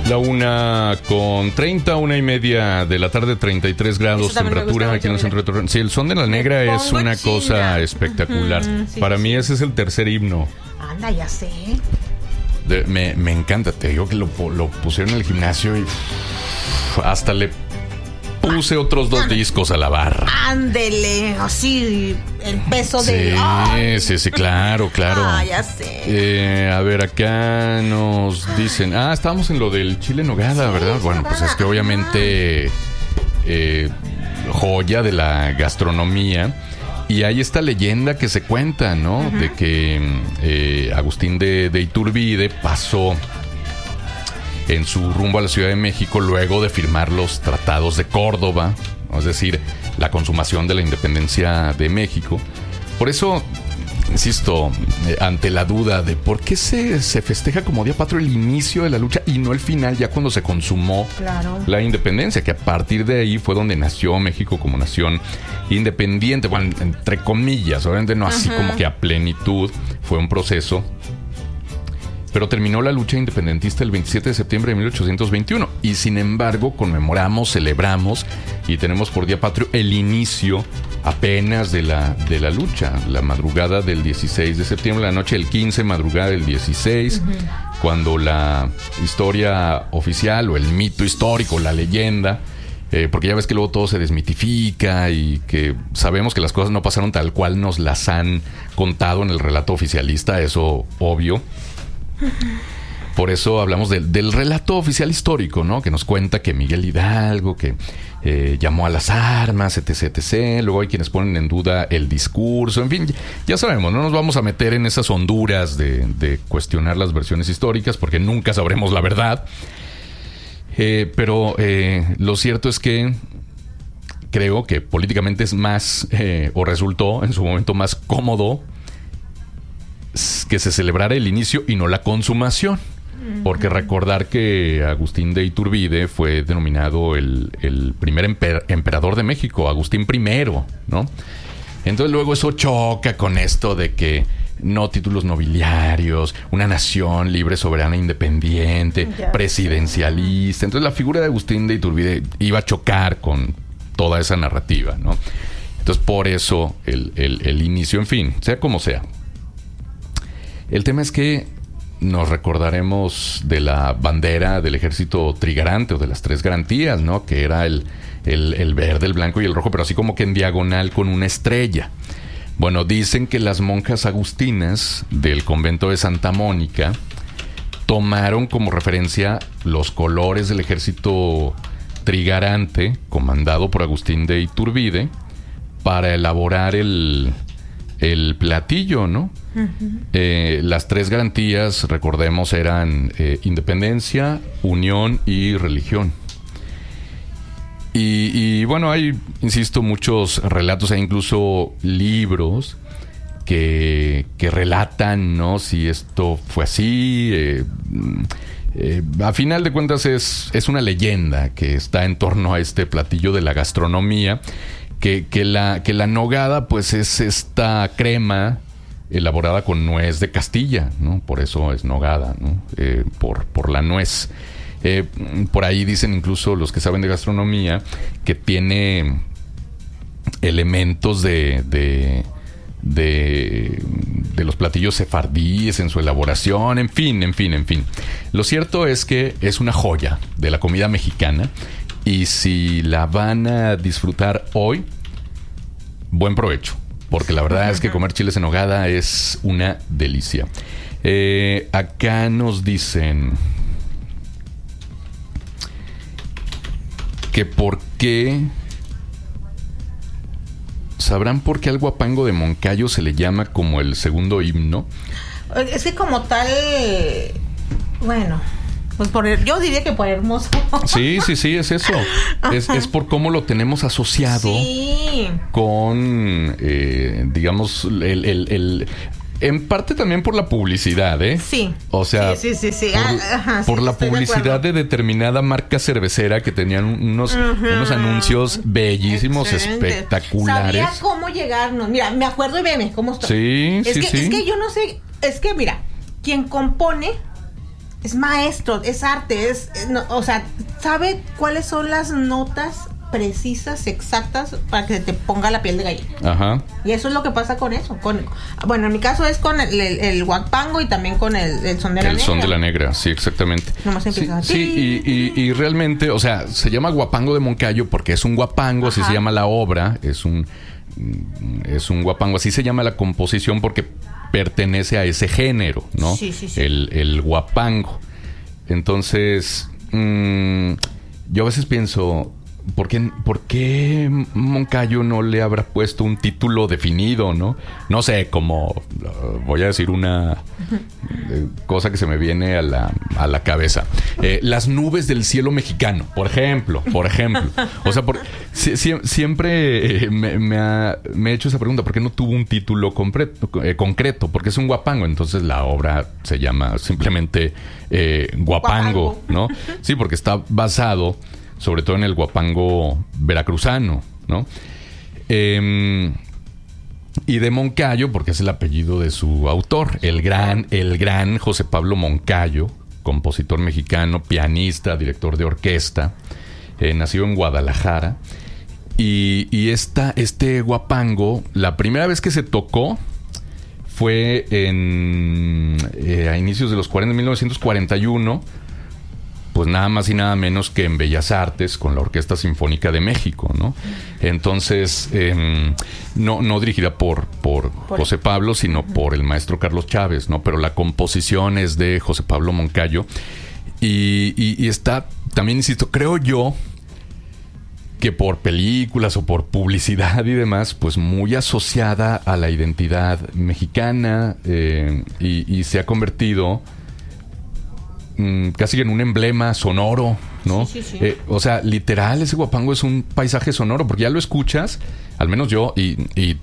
La 1:30, 1:30 de la tarde, 33 grados temperatura aquí en el centro de Torreón. Sí, el son de la negra es una cosa espectacular. Sí, para mí ese es el tercer himno. Anda, ya sé. Me encanta, te digo que lo pusieron en el gimnasio y hasta le puse otros 2 discos a la barra. Ándele, así el peso de... Sí, claro. Ya sé. A ver, acá nos dicen... estábamos en lo del chile en nogada, ¿verdad? Bueno, pues es que obviamente joya de la gastronomía. Y hay esta leyenda que se cuenta, ¿no? Uh-huh. De que Agustín de Iturbide pasó en su rumbo a la Ciudad de México luego de firmar los tratados de Córdoba, es decir, la consumación de la independencia de México. Por eso, insisto, ante la duda de por qué se festeja como Día Patrio el inicio de la lucha y no el final, ya cuando se consumó la independencia, que a partir de ahí fue donde nació México como nación independiente, bueno, entre comillas, obviamente no así como que a plenitud, fue un proceso. Pero terminó la lucha independentista el 27 de septiembre de 1821 y sin embargo conmemoramos, celebramos y tenemos por Día Patrio el inicio apenas de la lucha, la madrugada del 16 de septiembre, la noche del 15, madrugada del 16, cuando la historia oficial o el mito histórico, la leyenda, porque ya ves que luego todo se desmitifica y que sabemos que las cosas no pasaron tal cual nos las han contado en el relato oficialista, eso obvio. Por eso hablamos del relato oficial histórico, ¿no? Que nos cuenta que Miguel Hidalgo, que llamó a las armas, etc. Luego hay quienes ponen en duda el discurso. En fin, ya sabemos, no nos vamos a meter en esas honduras de cuestionar las versiones históricas porque nunca sabremos la verdad. Pero lo cierto es que creo que políticamente es más, o resultó en su momento más cómodo que se celebrara el inicio y no la consumación. Porque recordar que Agustín de Iturbide fue denominado el primer emperador de México, Agustín I, ¿no? Entonces luego eso choca con esto de que no títulos nobiliarios, una nación libre, soberana, independiente, presidencialista. Entonces la figura de Agustín de Iturbide iba a chocar con toda esa narrativa, ¿no? Entonces por eso el inicio, en fin, sea como sea. El tema es que nos recordaremos de la bandera del ejército trigarante o de las 3 garantías, ¿no? Que era el verde, el blanco y el rojo, pero así como que en diagonal con una estrella. Bueno, dicen que las monjas agustinas del convento de Santa Mónica tomaron como referencia los colores del ejército trigarante, comandado por Agustín de Iturbide, para elaborar el platillo, ¿no? Las 3 garantías, recordemos, eran independencia, unión y religión. Y bueno, hay, insisto, muchos relatos, hay incluso libros que relatan, ¿no? Si esto fue así. A final de cuentas es una leyenda que está en torno a este platillo de la gastronomía, que la nogada pues es esta crema elaborada con nuez de Castilla, ¿no? Por eso es nogada, ¿no? Por la nuez. Por ahí dicen incluso los que saben de gastronomía que tiene elementos de los platillos sefardíes en su elaboración, en fin. Lo cierto es que es una joya de la comida mexicana y si la van a disfrutar hoy, buen provecho. Porque la verdad es que comer chiles en nogada es una delicia. Acá nos dicen que por qué... ¿Sabrán por qué al Guapango de Moncayo se le llama como el segundo himno? Es que como tal... Bueno... Pues yo diría que por hermoso. Sí, es eso. Es por cómo lo tenemos asociado con, digamos, en parte también por la publicidad, ¿eh? Sí. O sea, sí. Por la publicidad de determinada marca cervecera que tenían unos anuncios bellísimos, espectaculares. Sabía cómo llegarnos. Mira, me acuerdo y veme cómo está. Sí. Es que yo no sé. Es que, mira, quien compone... es maestro, es arte, o sea, sabe cuáles son las notas precisas, exactas, para que te ponga la piel de gallina. Ajá. Y eso es lo que pasa con eso. Bueno, en mi caso es con el huapango y también con el son de la negra. El son de la negra, sí, exactamente. Nomás empieza sí, y realmente, o sea, se llama Guapango de Moncayo porque es un guapango, así se llama la obra, es un guapango, así se llama la composición porque pertenece a ese género, ¿no? Sí. El guapango. Entonces, yo a veces pienso, ¿por qué Moncayo no le habrá puesto un título definido, no? No sé, como voy a decir una cosa que se me viene a la cabeza. Las nubes del cielo mexicano, por ejemplo. O sea, siempre me he hecho esa pregunta, ¿por qué no tuvo un título concreto? Porque es un guapango, entonces la obra se llama simplemente Guapango, ¿no? Sí, porque está basado sobre todo en el guapango veracruzano, ¿no? Y de Moncayo, porque es el apellido de su autor, el gran José Pablo Moncayo, compositor mexicano, pianista, director de orquesta, nacido en Guadalajara. Y este guapango, la primera vez que se tocó fue a inicios de los 40, 1941, pues nada más y nada menos que en Bellas Artes con la Orquesta Sinfónica de México, ¿no? Entonces, no dirigida por José Pablo, sino por el maestro Carlos Chávez, ¿no? Pero la composición es de José Pablo Moncayo y está, también insisto, creo yo que por películas o por publicidad y demás, pues muy asociada a la identidad mexicana y se ha convertido casi en un emblema sonoro, ¿no? Sí. O sea, literal, ese guapango es un paisaje sonoro, porque ya lo escuchas, al menos yo, y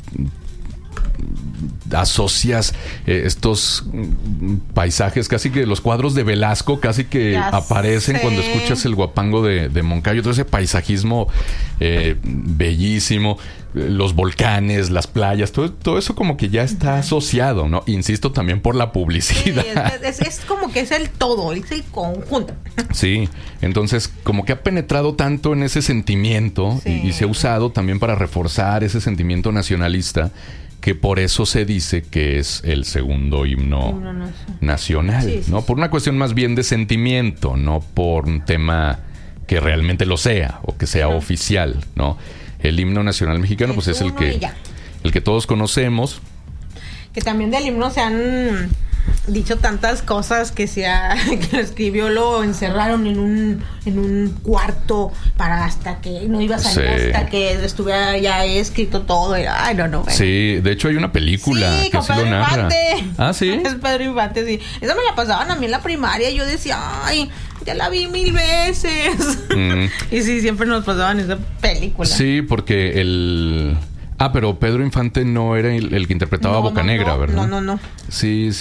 asocias estos paisajes, casi que los cuadros de Velasco casi que ya aparecen sé. cuando escuchas el guapango de Moncayo, todo ese paisajismo bellísimo, los volcanes, las playas, todo eso como que ya está asociado, ¿no? Insisto, también por la publicidad. Sí, es como que es el todo, es el conjunto. Sí, entonces como que ha penetrado tanto en ese sentimiento y se ha usado también para reforzar ese sentimiento nacionalista, que por eso se dice que es el segundo himno nacional, Sí. ¿no? Por una cuestión más bien de sentimiento, no por un tema que realmente lo sea o que sea oficial, ¿no? El himno nacional mexicano, pues es el que todos conocemos. Que también del himno se han dicho tantas cosas que lo escribió, lo encerraron en un cuarto para hasta que no iba a salir hasta que estuviera ya escrito todo. Ay, no. Bueno. Sí, de hecho hay una película que con sí lo Pedro narra. Infante. Ah, sí. Es Pedro Infante, sí. Esa me la pasaban a mí en la primaria y yo decía, ay, ya la vi 1000 veces. Y sí, siempre nos pasaban esa película. Sí, porque pero Pedro Infante no era el que interpretaba a Bocanegra, ¿verdad? No. Sí.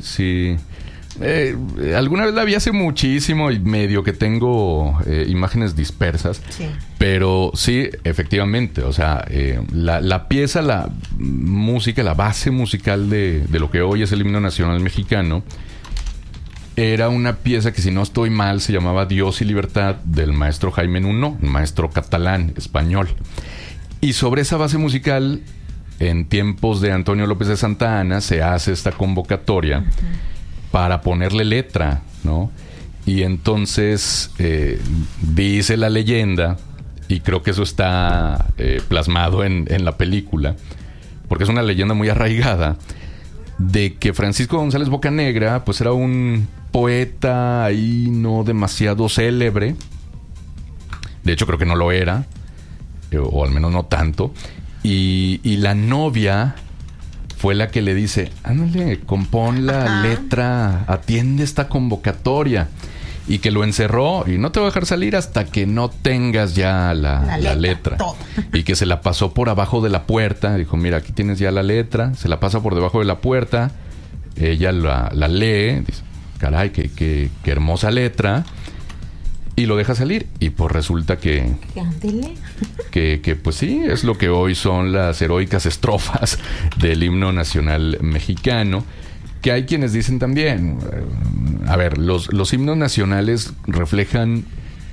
Alguna vez la vi hace muchísimo y medio que tengo imágenes dispersas. Sí. Pero sí, efectivamente, o sea, la pieza, la música, la base musical de lo que hoy es el himno nacional mexicano, era una pieza que, si no estoy mal, se llamaba Dios y Libertad, del maestro Jaime Nuno, un maestro catalán, español. Y sobre esa base musical, en tiempos de Antonio López de Santa Anna, se hace esta convocatoria para ponerle letra, ¿no? Y entonces dice la leyenda, y creo que eso está plasmado en la película, porque es una leyenda muy arraigada, de que Francisco González Bocanegra pues era un poeta ahí no demasiado célebre. De hecho, creo que no lo era, o al menos no tanto. Y la novia fue la que le dice, ándale, compón la letra, atiende esta convocatoria. Y que lo encerró y no te voy a dejar salir hasta que no tengas ya la letra. Y que se la pasó por abajo de la puerta. Dijo, mira, aquí tienes ya la letra. Se la pasa por debajo de la puerta. Ella la lee. Dice, caray, qué hermosa letra. Y lo deja salir. Y pues resulta que pues sí, es lo que hoy son las heroicas estrofas del himno nacional mexicano. Que hay quienes dicen también, a ver, los himnos nacionales reflejan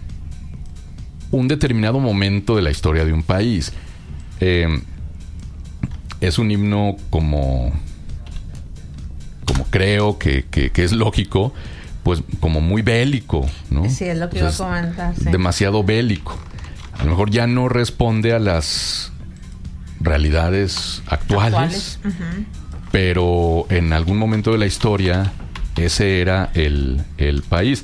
un determinado momento de la historia de un país. Es un himno como creo que es lógico, pues como muy bélico, ¿no? Sí, es lo que iba a comentar. Sí. Demasiado bélico. A lo mejor ya no responde a las realidades actuales. Uh-huh. Pero en algún momento de la historia ese era el país.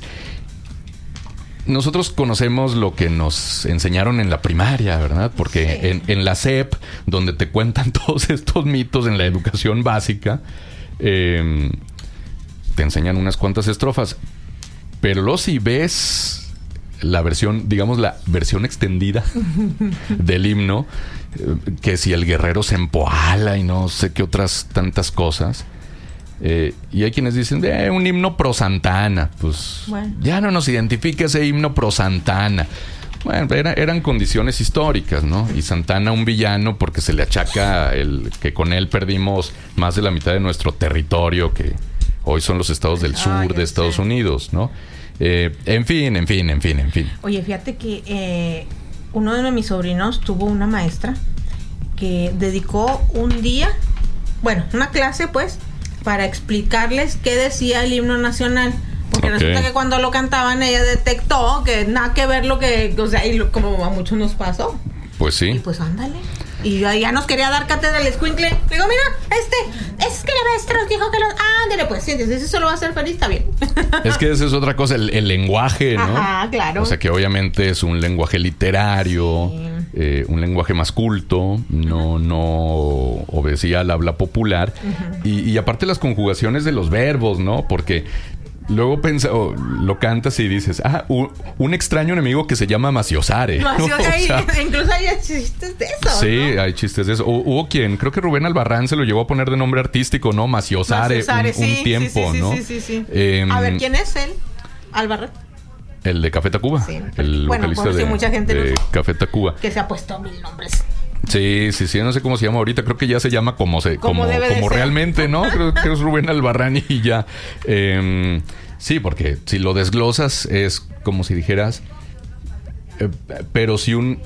Nosotros conocemos lo que nos enseñaron en la primaria, ¿verdad? Porque sí. en la SEP, donde te cuentan todos estos mitos en la educación básica, te enseñan unas cuantas estrofas. Pero luego si ves la versión, digamos la versión extendida del himno, que si el guerrero se empoala y no sé qué otras tantas cosas, y hay quienes dicen un himno pro Santana, pues bueno, ya no nos identifica ese himno pro Santana. Bueno, eran condiciones históricas, ¿no? Y Santana un villano porque se le achaca que con él perdimos más de la mitad de nuestro territorio, que hoy son los estados del sur de Estados Unidos, ¿no? En fin. Oye, fíjate que uno de mis sobrinos tuvo una maestra que dedicó un día, bueno, una clase pues, para explicarles qué decía el himno nacional. Porque resulta que cuando lo cantaban ella detectó que nada que ver lo que, o sea, como a muchos nos pasó. Pues sí. Y pues ándale. Y ya nos quería dar cátedra al escuincle. Digo, mira, es que la maestra nos dijo que ándale, pues, siéntese, eso lo va a hacer feliz, está bien. Es que esa es otra cosa, el lenguaje, ¿no? Ajá, claro. O sea, que obviamente es un lenguaje literario, sí. Un lenguaje más culto, no obedecía al habla popular. Uh-huh. Y aparte las conjugaciones de los verbos, ¿no? Porque luego lo cantas y dices, un extraño enemigo que se llama Maciosare. Maciosare, ¿no? O sea, incluso hay chistes de eso, sí, ¿no? hay chistes de eso. Hubo quien, creo que Rubén Albarrán se lo llegó a poner de nombre artístico, ¿no? Maciosare, un tiempo, sí, ¿no? Sí. A ver, ¿quién es él? Albarrán. El de Café Tacuba. Sí, el vocalista de mucha gente de Café Tacuba. Que se ha puesto 1000 nombres. Sí, no sé cómo se llama ahorita, creo que ya se llama como realmente, ¿no? Creo que es Rubén Albarrán y ya. Sí, porque si lo desglosas es como si dijeras, pero si un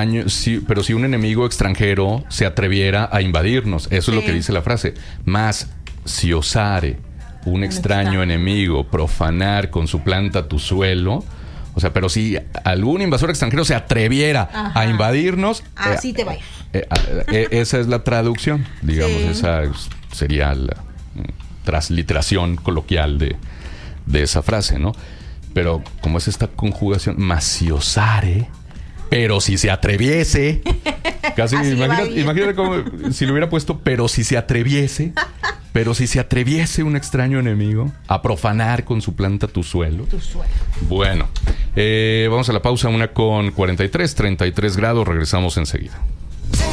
enemigo extranjero se atreviera a invadirnos, eso es lo que dice la frase. Más si osare un extraño enemigo profanar con su planta tu suelo. O sea, pero si algún invasor extranjero se atreviera a invadirnos... Así te va. Esa es la traducción, digamos. Sí. Esa sería la transliteración coloquial de esa frase, ¿no? Pero como es esta conjugación, maciosare, pero si se atreviese... Casi, imagínate como si le hubiera puesto, pero si se atreviese un extraño enemigo a profanar con su planta tu suelo. Bueno, vamos a la pausa, 1:43, 33 grados, regresamos enseguida.